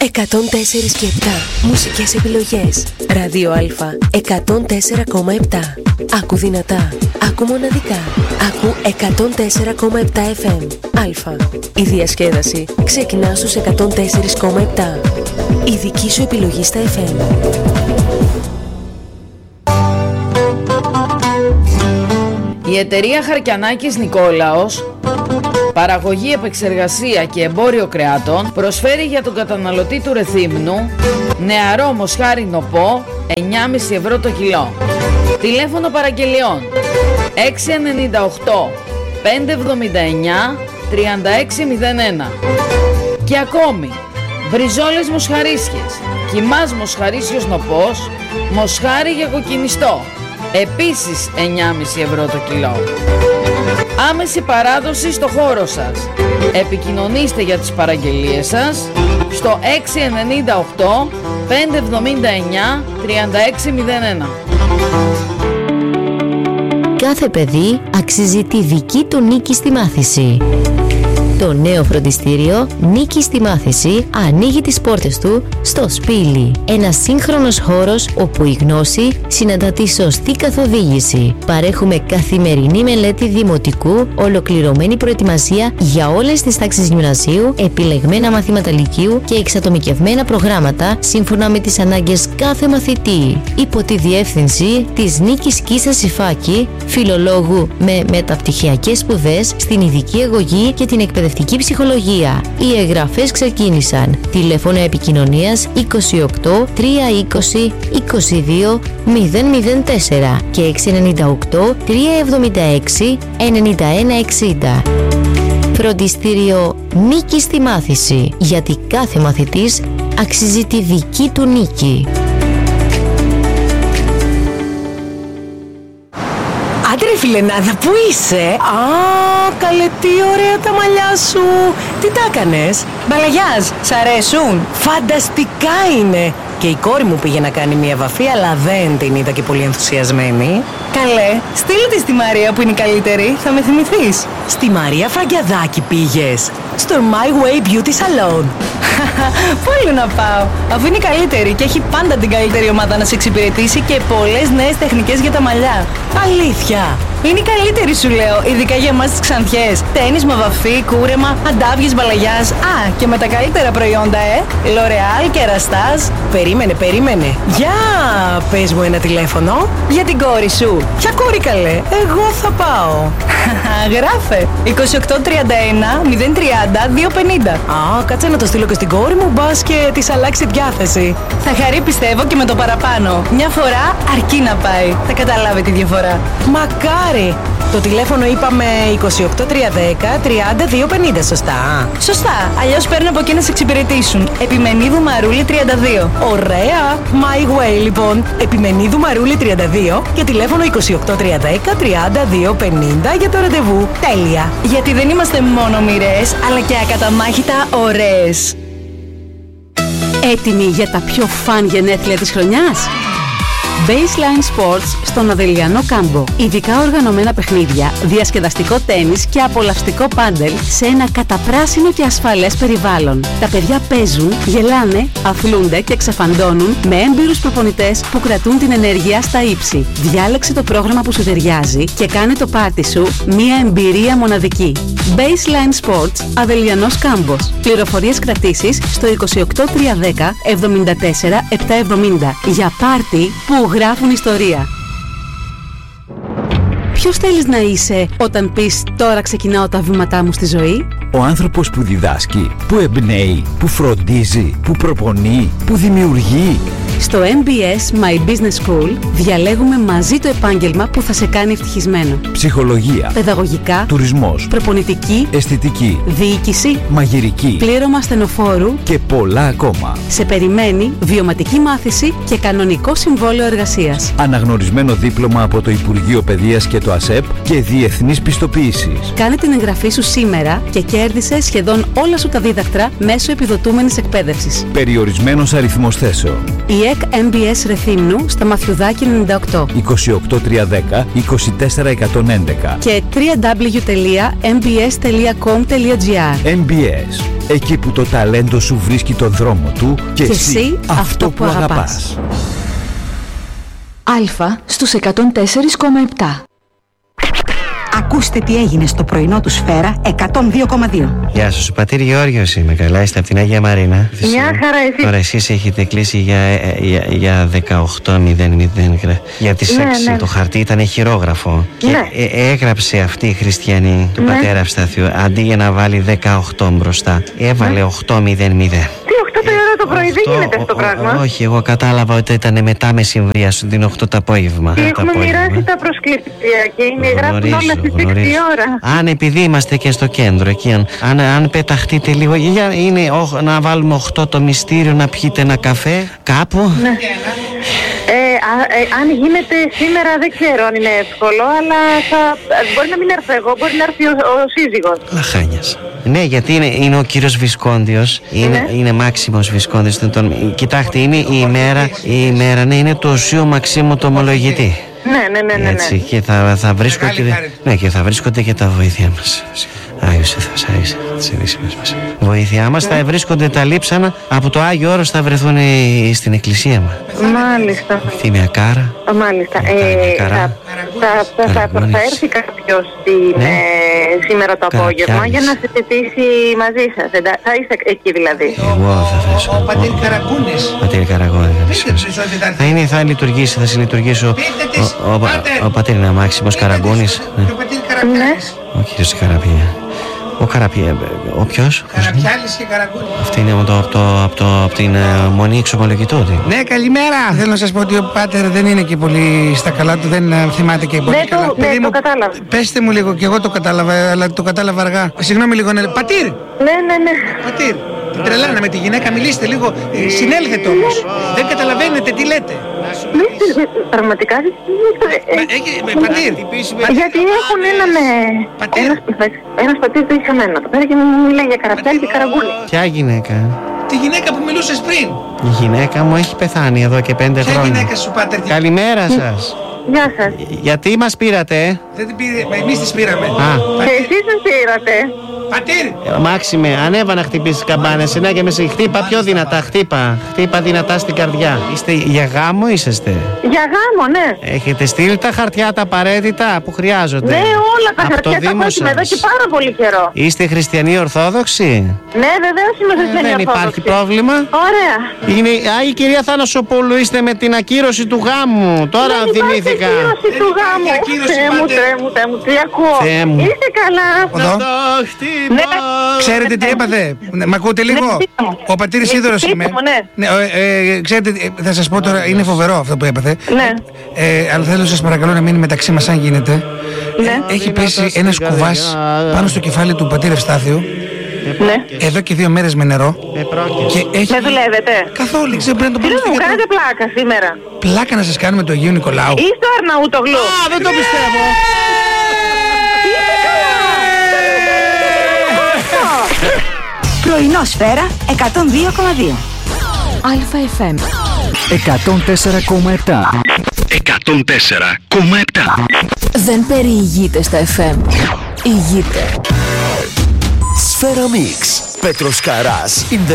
104 και 7 μουσικές επιλογές. Ράδιο Α 104,7. Άκου δυνατά, άκου μοναδικά. Άκου 104,7 FM. Α. Η διασκέδαση ξεκινά στους 104,7. Η δική σου επιλογή στα FM. Η εταιρεία Χαρκιανάκης Νικόλαος, παραγωγή, επεξεργασία και εμπόριο κρεάτων, προσφέρει για τον καταναλωτή του Ρεθύμνου νεαρό μοσχάρι νοπό 9,5 ευρώ το κιλό. Τηλέφωνο παραγγελιών 698 579 3601. Και ακόμη μπριζόλες μοσχαρίσιες, κιμάς μοσχαρίσιος νοπός, μοσχάρι για κοκκινιστό, επίσης 9,5 ευρώ το κιλό. Άμεση παράδοση στο χώρο σας. Επικοινωνήστε για τις παραγγελίες σας στο 698 579 3601. Κάθε παιδί αξίζει τη δική του νίκη στη μάθηση. Το νέο φροντιστήριο Νίκη στη Μάθηση ανοίγει τις πόρτες του στο Σπήλι. Ένας σύγχρονος χώρος όπου η γνώση συναντά τη σωστή καθοδήγηση. Παρέχουμε καθημερινή μελέτη δημοτικού, ολοκληρωμένη προετοιμασία για όλες τις τάξεις γυμνασίου, επιλεγμένα μαθήματα λυκείου και εξατομικευμένα προγράμματα σύμφωνα με τις ανάγκες κάθε μαθητή. Υπό τη διεύθυνση της Νίκης Κίσας Ιφάκη, φιλολόγου με μεταπτυχιακές σπουδές στην ειδική αγωγή και την εκπαιδευτική ψυχολογία. Οι εγγραφές ξεκίνησαν. Τηλέφωνο επικοινωνίας 28 320 22 004 και 698 376 9160. Φροντιστήριο Νίκη στη Μάθηση, γιατί κάθε μαθητής αξίζει τη δική του νίκη. Άντε ρε φιλενάδα, πού είσαι? Α, καλέ, τι ωραία τα μαλλιά σου. Τι τα έκανες? Μπαλαγιάζ, σ' αρέσουν? Φανταστικά είναι. Και η κόρη μου πήγε να κάνει μια βαφή, αλλά δεν την είδα και πολύ ενθουσιασμένη. Καλέ, στείλε τη στη Μαρία που είναι η καλύτερη, θα με θυμηθείς. Στη Μαρία Φραγκιαδάκη πήγες? Στο My Way Beauty Salon. Πού άλλο να πάω, αφού είναι η καλύτερη και έχει πάντα την καλύτερη ομάδα να σε εξυπηρετήσει και πολλές νέες τεχνικές για τα μαλλιά. Αλήθεια? Είναι η καλύτερη σου λέω, ειδικά για εμάς τις Ξανθιές. Τένισμα, βαφή, κούρεμα, αντάβιες, μπαλαγιάς. Α, και με τα καλύτερα προϊόντα, L'Oreal και Ραστάζ. Περίμενε. Για πες μου ένα τηλέφωνο. Για την κόρη σου. Ποια κόρη καλέ? Εγώ θα πάω. Γράφε 2831 030 250. Α, κάτσε να το στείλω και στην κόρη μου, μπας και της αλλάξει διάθεση. Θα χαρεί πιστεύω και με το παραπάνω. Μια φορά αρκεί να πάει. Θα καταλάβει τη διαφορά. Μακάρι. Το τηλέφωνο είπαμε 28310 3250, σωστά? Σωστά, αλλιώς παίρνω από εκεί να σε εξυπηρετήσουν. Επιμενίδου Μαρούλη 32. Ωραία, My Way λοιπόν. Επιμενίδου Μαρούλη 32 και τηλέφωνο 28310 3250 για το ραντεβού. Τέλεια. Γιατί δεν είμαστε μόνο μοιραίες, αλλά και ακαταμάχητα ωραίες. Έτοιμοι για τα πιο φαν γενέθλια της χρονιάς? Baseline Sports στον Αδελιανό Κάμπο. Ειδικά οργανωμένα παιχνίδια, διασκεδαστικό τένις και απολαυστικό πάντελ σε ένα καταπράσινο και ασφαλές περιβάλλον. Τα παιδιά παίζουν, γελάνε, αθλούνται και εξαφαντώνουν με έμπειρους προπονητές που κρατούν την ενέργεια στα ύψη. Διάλεξε το πρόγραμμα που σου ταιριάζει και κάνε το πάρτι σου μια εμπειρία μοναδική. Baseline Sports, Αδελιανός Κάμπος. Πληροφορίες κρατήσεις στο 28310 74 770 για πάρτι που γράφουν ιστορία. Ποιος θέλεις να είσαι όταν πεις «Τώρα ξεκινάω τα βήματά μου στη ζωή»? Ο άνθρωπος που διδάσκει, που εμπνέει, που φροντίζει, που προπονεί, που δημιουργεί. Στο MBS My Business School διαλέγουμε μαζί το επάγγελμα που θα σε κάνει ευτυχισμένο. Ψυχολογία, παιδαγωγικά, τουρισμός, προπονητική, αισθητική, διοίκηση, μαγειρική, πλήρωμα ασθενοφόρου και πολλά ακόμα. Σε περιμένει βιωματική μάθηση και κανονικό συμβόλαιο εργασίας. Αναγνωρισμένο δίπλωμα από το Υπουργείο Παιδείας και το ΑΣΕΠ και διεθνής πιστοποίησης. Κάνε την εγγραφή σου σήμερα και κέρδισε σχεδόν όλα σου τα δίδακτρα μέσω επιδοτούμενης εκπαίδευσης. Περιορισμένος αριθμός θέσεων. Η ΕΚ MBS Ρεθύμνου στα Μαθιουδάκη 98 28310 24111 και www.mbs.com.gr. MBS. Εκεί που το ταλέντο σου βρίσκει τον δρόμο του και εσύ αυτό που αγαπάς. Αλφα στους 104,7. Ακούστε τι έγινε στο πρωινό του Σφαίρα 102,2. Γεια σας, ο πατήρ Γεώργιος είμαι. Καλά είστε από την Αγία Μαρίνα? Μια χαρά, εσείς? Τώρα εσείς έχετε κλείσει για 18.00. Για τις 6 το χαρτί ήταν χειρόγραφο. Και έγραψε αυτή η χριστιανή του πατέρα Ευσταθίου, αντί για να βάλει 18 μπροστά, έβαλε 8.00. Τι 8 το πρωί, δεν γίνεται αυτό το πράγμα. Όχι, εγώ κατάλαβα ότι ήταν μετά μεσημβρία, σου δίνω 8 το απόγευμα. Και έχουμε μοιράσει τα προσκλητήρια και είναι γράφουν όλα στις 6 ώρα. Αν επειδή είμαστε και στο κέντρο εκεί, αν πεταχτείτε λίγο, είναι να βάλουμε 8 το μυστήριο, να πιείτε ένα καφέ κάπου. Ναι. Αν γίνεται σήμερα δεν ξέρω αν είναι εύκολο, αλλά μπορεί να μην έρθω εγώ, μπορεί να έρθει ο σύζυγος. Λαχάνιας. Ναι, γιατί είναι ο κύριος Βισκόντιος, είναι Μάξιμος Βισκόντιος. Κοιτάξτε, είναι η ημέρα, ναι, είναι το Οσίου Μαξίμου το ομολογητή. Ναι. Έτσι, και θα βρίσκονται και τα βοήθεια μας. Άγιος Θεός, Άγιος της Ερήσιμης μας. Βοήθειά μας, θα βρίσκονται τα λείψανα από το Άγιο Όρος, θα βρεθούν στην εκκλησία μας. Μάλιστα. Αυτή μια κάρα. Μάλιστα. Θα έρθει κάποιος σήμερα το απόγευμα για να συζητήσει μαζί σας. Θα είστε εκεί δηλαδή? Εγώ θα θέσω. Ο πατήρ Καραγκούνης. Πατήρ Καραγκούνης. Θα λειτουργήσει, θα συλλειτουργήσει ο πατήρ Μάξιμος Καραγκούνης. Ο κύριος Καραπία. Ο Καραπία, ο ποιος? Καραπιάλης και Καραγκούνης. Αυτή είναι από την Μονή Εξομολογητού. Ναι, καλημέρα. Θέλω να σας πω ότι ο πάτερ δεν είναι και πολύ στα καλά του, δεν θυμάται και πολύ καλά. Ναι, το κατάλαβα. Πέστε μου λίγο, και εγώ το κατάλαβα, αλλά το κατάλαβα αργά. Συγγνώμη λίγο, πατήρ! Ναι. Πατήρ, την τρελάνα με τη γυναίκα, μιλήστε λίγο, συνέλθετε όμως. Δεν καταλαβαίνετε τι λέτε. Πραγματικά. Πατήρ. Γιατί έχουν ένας πατήρ το είχε μένα το πέρα και μου μιλάει για Καραπιάλη και Καραγκούνη. Ποια γυναίκα? Τη γυναίκα που μιλούσες πριν. Η γυναίκα μου έχει πεθάνει εδώ και 5 χρόνια. Ποια γυναίκα σου, πάτερ? Καλημέρα σας. Γεια σας. Γιατί μας πήρατε? Δεν την πήρε, εμείς τις πήραμε. Και εσείς μας πήρατε. Πατήρ! Μάξιμε, ανέβα να χτυπήσεις καμπάνες. Ναι, και με χτύπα πιο δυνατά. Χτύπα δυνατά στην καρδιά. Είστε για γάμο, είσαστε? Για γάμο, ναι. Έχετε στείλει τα χαρτιά τα απαραίτητα που χρειάζονται? Ναι, όλα τα χαρτιά τα έχουμε εδώ και πάρα πολύ καιρό. Είστε χριστιανοί Ορθόδοξοι? Ναι, βεβαίως είμαι χριστιανή Ορθόδοξη. Δεν υπάρχει πρόβλημα. Ωραία. Η κυρία Θανασοπούλου, είστε με την ακύρωση του γάμου. Τώρα θυμήθηκα. Ακύρωση του γάμου. Θεέ μου, τι ακούω. Είστε καλά? Ναι. Ξέρετε τι έπαθε? Μ' ακούτε λίγο? Ο πατήρ Σίδωρος είμαι. Ξέρετε, θα σας πω τώρα, είναι φοβερό αυτό που έπαθε. Αλλά θέλω σας παρακαλώ να μείνει μεταξύ μας αν γίνεται. Έχει πέσει ένας κουβάς πάνω στο κεφάλι του πατήρ Ευστάθιου. Εδώ και 2 μέρες με νερό. Δεν δουλεύετε? Καθόλου, ξέρω πρέπει να το πούμε. Μου κάνετε πλάκα σήμερα. Πλάκα να σας κάνουμε το Αγίου Νικολάου? Ή στο Αρναούτογλου? Δεν το πιστεύω. Πρωινό Σφαίρα 102,2. Αλφα FM 104,7. 104,7. Δεν περιηγείται στα FM. Ηγείται. Σφαίρα Μίξ. Πέτρος Καράς in the